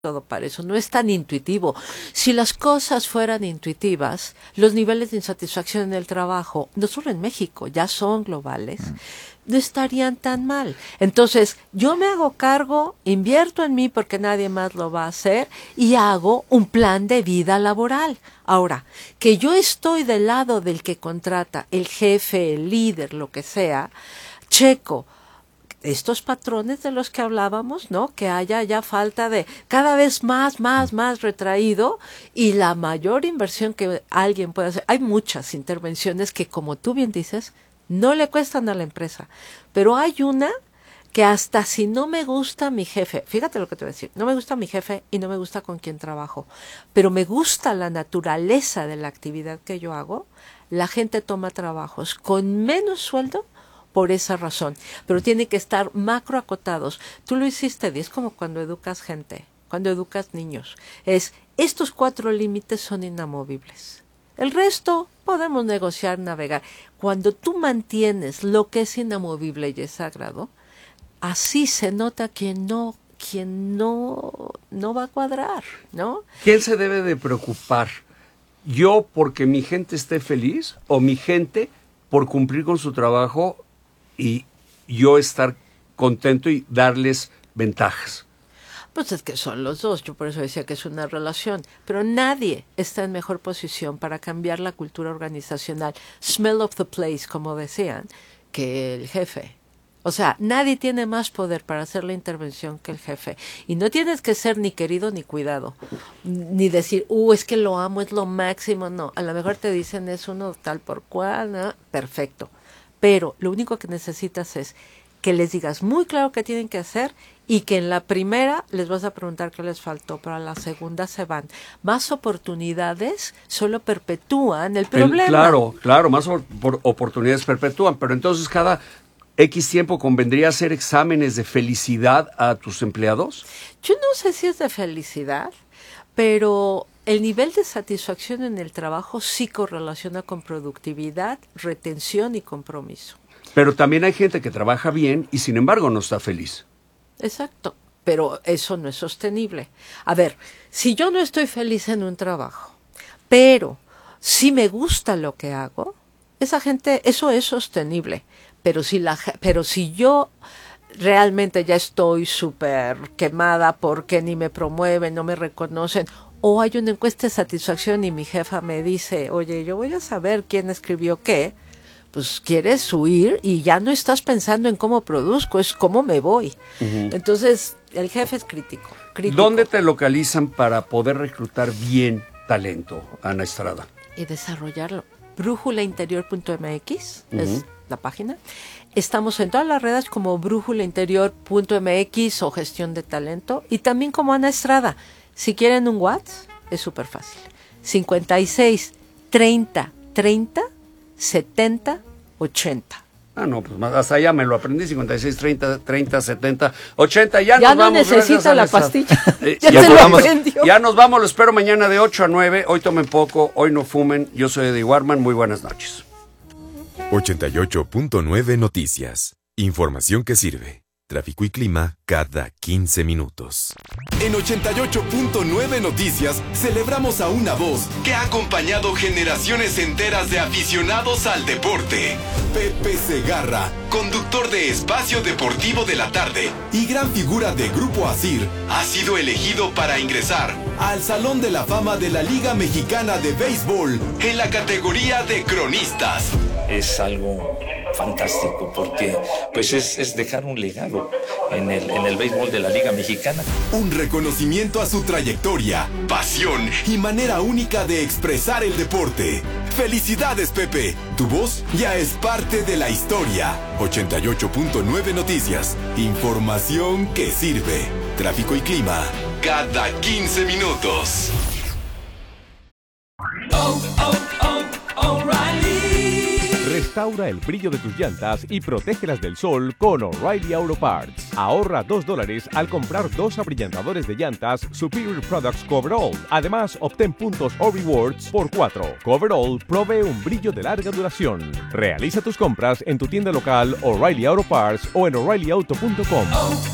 todo para eso, no es tan intuitivo. Si las cosas fueran intuitivas, los niveles de insatisfacción en el trabajo, no solo en México, ya son globales, no estarían tan mal. Entonces, yo me hago cargo, invierto en mí porque nadie más lo va a hacer y hago un plan de vida laboral. Ahora, que yo estoy del lado del que contrata, el jefe, el líder, lo que sea, checo estos patrones de los que hablábamos, ¿no? Que haya ya falta de cada vez más retraído y la mayor inversión que alguien puede hacer. Hay muchas intervenciones que, como tú bien dices, no le cuestan a la empresa, pero hay una que hasta si no me gusta mi jefe, fíjate lo que te voy a decir, no me gusta mi jefe y no me gusta con quién trabajo, pero me gusta la naturaleza de la actividad que yo hago, la gente toma trabajos con menos sueldo por esa razón, pero tienen que estar macro acotados. Tú lo hiciste, es como cuando educas gente, cuando educas niños. Estos 4 límites son inamovibles. El resto podemos negociar, navegar. Cuando tú mantienes lo que es inamovible y es sagrado, así se nota quien no va a cuadrar, ¿no? ¿Quién se debe de preocupar? ¿Yo porque mi gente esté feliz o mi gente por cumplir con su trabajo y yo estar contento y darles ventajas? Pues es que son los dos, yo por eso decía que es una relación, pero nadie está en mejor posición para cambiar la cultura organizacional, smell of the place, como decían, que el jefe. O sea, nadie tiene más poder para hacer la intervención que el jefe. Y no tienes que ser ni querido ni cuidado, ni decir, es que lo amo, es lo máximo, no. A lo mejor te dicen es uno tal por cual, ¿no? Perfecto. Pero lo único que necesitas es que les digas muy claro qué tienen que hacer y que en la primera les vas a preguntar qué les faltó, pero a la segunda se van. Más oportunidades solo perpetúan el problema. Claro, más oportunidades perpetúan, pero entonces cada X tiempo convendría hacer exámenes de felicidad a tus empleados. Yo no sé si es de felicidad, pero el nivel de satisfacción en el trabajo sí correlaciona con productividad, retención y compromiso. Pero también hay gente que trabaja bien y sin embargo no está feliz. Exacto, pero eso no es sostenible. A ver, si yo no estoy feliz en un trabajo, pero si me gusta lo que hago, esa gente, eso es sostenible. Pero si yo realmente ya estoy súper quemada porque ni me promueven, no me reconocen, o hay una encuesta de satisfacción y mi jefa me dice, oye, yo voy a saber quién escribió qué, pues quieres huir y ya no estás pensando en cómo produzco, es cómo me voy. Uh-huh. Entonces, el jefe es crítico. ¿Dónde te localizan para poder reclutar bien talento, Ana Estrada? Y desarrollarlo. brújulainterior.mx es la página. Estamos en todas las redes como brújulainterior.mx o gestión de talento y también como Ana Estrada. Si quieren un WhatsApp, es súper fácil. 56 30 30 70 80. Ah, no, pues hasta allá me lo aprendí, 56 30 30 70 80. Ya no vamos, necesita la pastilla. Ya nos vamos, lo espero mañana de 8 a 9. Hoy tomen poco, hoy no fumen. Yo soy Eddie Warman, muy buenas noches. 88.9 Noticias. Información que sirve. Tráfico y clima cada 15 minutos. En 88.9 Noticias celebramos a una voz que ha acompañado generaciones enteras de aficionados al deporte. Pepe Segarra, conductor de Espacio Deportivo de la Tarde y gran figura de Grupo Asir, ha sido elegido para ingresar al Salón de la Fama de la Liga Mexicana de Béisbol en la categoría de cronistas. Es algo fantástico porque pues es dejar un legado en el béisbol de la Liga Mexicana. Un reconocimiento a su trayectoria, pasión y manera única de expresar el deporte. ¡Felicidades, Pepe! Tu voz ya es parte de la historia. 88.9 Noticias. Información que sirve. Tráfico y clima cada 15 minutos. Restaura el brillo de tus llantas y protégelas del sol con O'Reilly Auto Parts. Ahorra $2 al comprar 2 abrillantadores de llantas Superior Products Coverall. Además, obtén puntos o rewards por 4. Coverall provee un brillo de larga duración. Realiza tus compras en tu tienda local O'Reilly Auto Parts o en O'ReillyAuto.com.